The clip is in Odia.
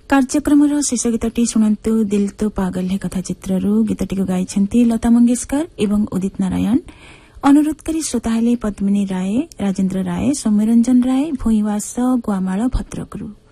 କାର୍ଯ୍ୟକ୍ରମର ଶେଷ ଗୀତଟି ଶୁଣନ୍ତୁ ଦିଲ୍ ତୋ ପାଗଲ ହେ କଥା ଚିତ୍ରରୁ। ଗୀତଟିକୁ ଗାଇଛନ୍ତି ଲତା ମଙ୍ଗେଶକର ଏବଂ ଉଦିତ ନାରାୟଣ। ଅନୁରୋଧକାରୀ ଶ୍ରୋତା ହେଲେ ପଦ୍ମିନୀ ରାୟ, ରାଜେନ୍ଦ୍ର ରାୟ, ସୌମ୍ୟରଞ୍ଜନ ରାୟ, ଭୂଇଁବାସ, ଗୁଆମାଳ, ଭଦ୍ରକରୁ।